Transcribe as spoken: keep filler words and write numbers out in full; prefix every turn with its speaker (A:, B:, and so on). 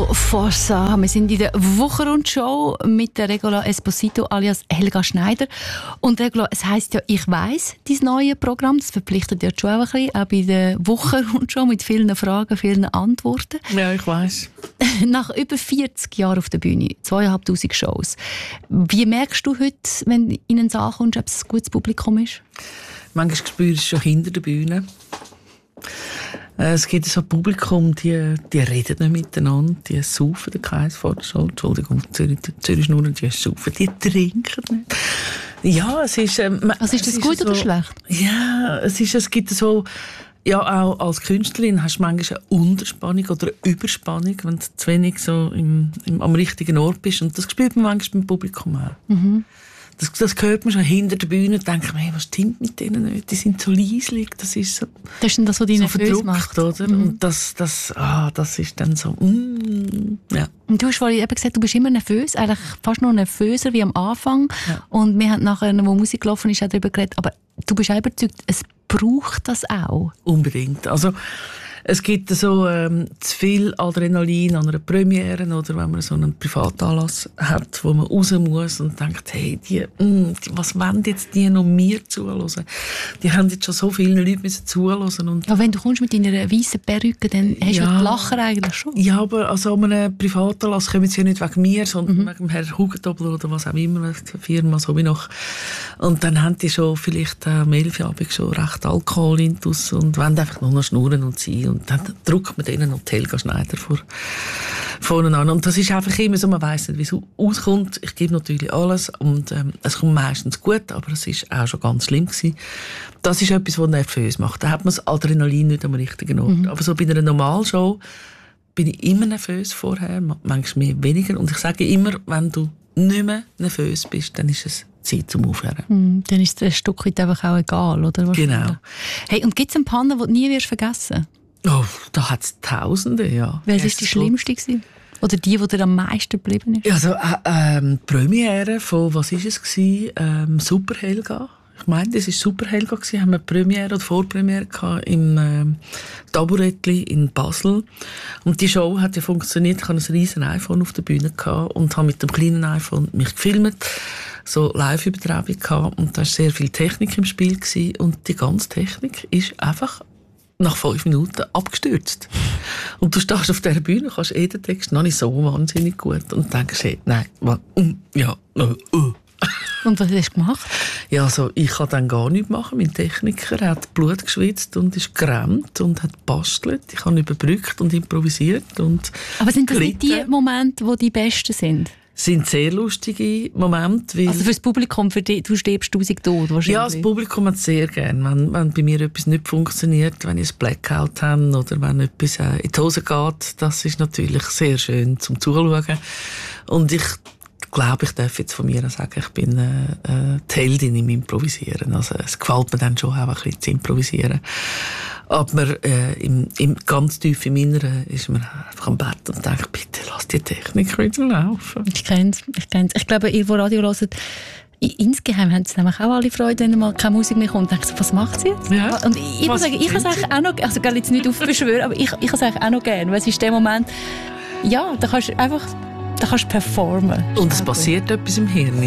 A: Forza. Wir sind in der Wochenrundshow mit der Regula Esposito alias Helga Schneider. Und Regula, es heisst ja, ich weiss, dein neues Programm, das verpflichtet ja schon ein bisschen, auch bei der Wochenrundshow mit vielen Fragen, vielen Antworten.
B: Ja, ich weiss.
A: Nach über vierzig Jahren auf der Bühne, zweieinhalbtausend Shows, wie merkst du heute, wenn du in einen Saal kommst, ob es ein gutes Publikum ist?
B: Manchmal spürst du es schon hinter der Bühne. Es gibt so ein Publikum, die, die reden nicht miteinander, die saufen den Kreis vor der Show. Entschuldigung, Zürich, Zürich Schnurren, die saufen, die trinken nicht. Ja, es ist... Ähm,
A: also ist das
B: es
A: gut
B: ist
A: oder
B: so,
A: schlecht?
B: Ja, es, ist, es gibt so... Ja, auch als Künstlerin hast du manchmal eine Unterspannung oder eine Überspannung, wenn du zu wenig so im, im, am richtigen Ort bist. Und das spürt man manchmal beim Publikum auch. Mhm. Das, das hört man schon hinter der Bühne und denkt man, hey, was stimmt mit denen nicht? Die sind so leislich, das ist so...
A: Das ist dann das, was dich
B: so
A: nervös macht.
B: Oder? Mhm. Und das, das, ah, das ist dann so... Mm, ja.
A: Und du hast vorhin eben gesagt, du bist immer nervös, eigentlich fast noch nervöser wie am Anfang. Ja. Und wir haben nachher, wo Musik gelaufen ist, auch darüber geredet, aber du bist auch überzeugt, es braucht das auch.
B: Unbedingt. Also, es gibt so ähm, zu viel Adrenalin an einer Premiere oder wenn man so einen Privatanlass hat, wo man raus muss und denkt, hey, die, mh, die, was wollen jetzt die noch mir zuhören? Die haben jetzt schon so vielen Leuten müssen zuhören. Und
A: ja, wenn du kommst mit deiner weißen Perücke, dann hast
B: ja,
A: du die Lacher eigentlich schon.
B: Ja, aber also an einem Privatanlass kommen sie ja nicht wegen mir, sondern mhm. wegen dem Herrn Hugentobel oder was auch immer, die Firma so wie noch. Und dann haben die schon vielleicht am äh, elf Abend schon recht Alkohol intus und wollen einfach nur noch schnurren und sein. Und dann drückt man denen noch die Helga Schneider vor, vorne an. Und das ist einfach immer so, man weiss nicht, wie es auskommt. Ich gebe natürlich alles und ähm, es kommt meistens gut, aber es ist auch schon ganz schlimm gewesen. Das ist etwas, was nervös macht. Da hat man das Adrenalin nicht am richtigen Ort. Mhm. Aber so bei einer Normalshow bin ich immer nervös vorher, manchmal mehr, weniger. Und ich sage immer, wenn du nicht mehr nervös bist, dann ist es Zeit zum Aufhören.
A: Mm, dann ist es ein Stück weit einfach auch egal, oder?
B: Genau.
A: Hey, und gibt es einen Panne, den du nie wirst vergessen?
B: Oh, da hat es Tausende, ja.
A: Welche war die schlimmste gewesen? Oder die, die dir am meisten geblieben ist?
B: Also, äh, ähm, die Premiere von, was war es gewesen? Ähm, Super Helga. Ich meine, das war Super Helga gewesen. Haben wir Premiere oder Vorpremiere gehabt im ähm, Taburettli in Basel. Und die Show hat ja funktioniert. Ich hatte ein riesen iPhone auf der Bühne gehabt und habe mit dem kleinen iPhone mich gefilmt. So Live-Übertragung gehabt. Und da war sehr viel Technik im Spiel gewesen. Und die ganze Technik ist einfach nach fünf Minuten abgestürzt. Und du stehst auf dieser Bühne, kannst eh den Text noch nicht so wahnsinnig gut und denkst, hey, nein, ja, uh, uh.
A: Und was hast du gemacht?
B: Ja, also ich kann dann gar nichts machen. Mein Techniker hat Blut geschwitzt und ist gerannt und hat bastelt. Ich habe überbrückt und improvisiert. Und
A: aber sind das
B: gelitten.
A: Nicht die Momente, die die besten sind?
B: Das sind sehr lustige Momente. Weil
A: also für das Publikum, für die, du stirbst tausend tot wahrscheinlich.
B: Ja, das Publikum hat es sehr gerne. Wenn, wenn bei mir etwas nicht funktioniert, wenn ich ein Blackout habe oder wenn etwas äh, in die Hose geht, das ist natürlich sehr schön zum Zuschauen. Und ich glaube, ich darf jetzt von mir auch sagen, ich bin äh, die Heldin im Improvisieren. Also es gefällt mir dann schon auch ein bisschen zu improvisieren. Aber äh, im, im, ganz tief im Inneren ist man einfach am Bett und denkt, bitte lass die Technik wieder laufen.
A: Ich kenne es. Ich, kenn's. Ich glaube, ihr, die Radio hört, insgeheim haben sie nämlich auch alle Freude, wenn mal keine Musik mehr kommt. Denken sie, was macht sie jetzt?
B: Ja.
A: Und ich, ich muss sagen, ich kann es eigentlich auch noch, also gar jetzt nicht aufbeschwören, aber ich, ich kann es eigentlich auch noch gerne, weil es ist der Moment, ja, da kannst du einfach, da kannst du performen.
B: Und es passiert etwas im Hirn.